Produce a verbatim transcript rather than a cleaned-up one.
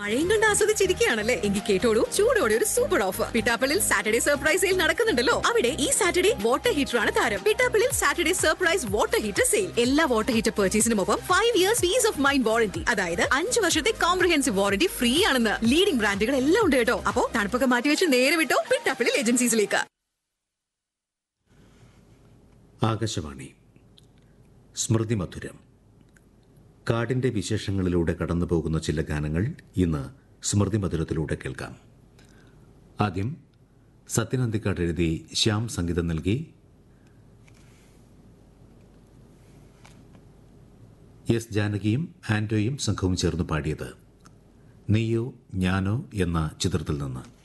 മഴയും കണ്ട് ആസ്വദിച്ചിരിക്കുകയാണല്ലേ? എങ്കിൽ കേട്ടോളൂ, ചൂടോടെ ഒരു super offer. പിട്ടാപ്പിളിൽ Saturday surprise sale നടക്കുന്നുണ്ടല്ലോ. അവിടെ ഈ സാറ്റർഡേ വാട്ടർ ഹീറ്റർ ആണ് താരം. പിട്ടാപ്പിളിൽ Saturday surprise water heater sale. എല്ലാ water heater പർച്ചേസിനുമൊപ്പം five years piece of mind warranty, അതായത് അഞ്ച് വർഷത്തെ കോംപ്രഹെൻസീവ് വാറന്റി ഫ്രീ ആണെന്ന്. ലീഡിംഗ് ബ്രാൻഡുകൾ എല്ലാം ഉണ്ട് കേട്ടോ. അപ്പോ തണുപ്പൊക്കെ മാറ്റിവെച്ച് നേരെ വിട്ടോ പിട്ടാപ്പിളിൽ ഏജൻസീസിലേക്ക്. ആകാശവാണി സ്മൃതി മധുരം. കാടിന്റെ വിശേഷങ്ങളിലൂടെ കടന്നുപോകുന്ന ചില ഗാനങ്ങൾ ഇന്ന് സ്മൃതി മധുരത്തിലൂടെ കേൾക്കാം. ആദ്യം സത്യനന്ദിക്കാട് എഴുതി ശ്യാം സംഗീതം നൽകി എസ് ജാനകിയും ആന്റോയും സംഘവും ചേർന്ന് പാടിയത് നീയോ ഞാനോ എന്ന ചിത്രത്തിൽ നിന്ന്.